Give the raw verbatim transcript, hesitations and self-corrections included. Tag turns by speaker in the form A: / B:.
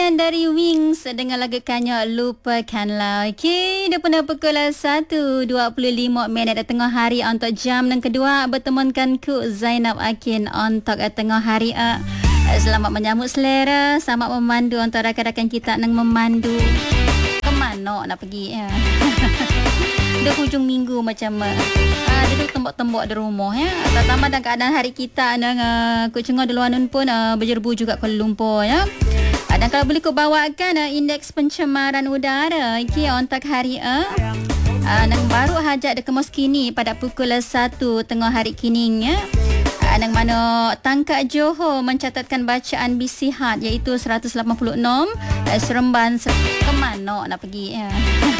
A: nyanyian dari Wings dengan lagu Kanya Lupakanlah. Okey, dah pernah pukul satu dua puluh lima minit tengah hari untuk jam yang kedua bertemankan ku Zainab Akin untuk tengah hari. Uh, selamat menyambut selera, selamat memandu untuk rakan-rakan kita yang memandu. Ke mana nak pergi ya? Dah hujung minggu macam uh, duduk tembok-tembok di rumah ya. Tambah dalam keadaan hari kita dan uh, Kut Cengah di luar nun pun uh, berjerbu juga Kuala Lumpur ya. Uh, dan kalau boleh kau bawakan uh, indeks pencemaran udara okay, untuk hari uh, uh, dan baru hajat dikemas kini pada pukul satu tengah hari kini ya. Uh, yang mana Tangkak Johor mencatatkan bacaan bisihat iaitu seratus lapan puluh enam. Uh, Seremban ser- ke mana nak pergi ya.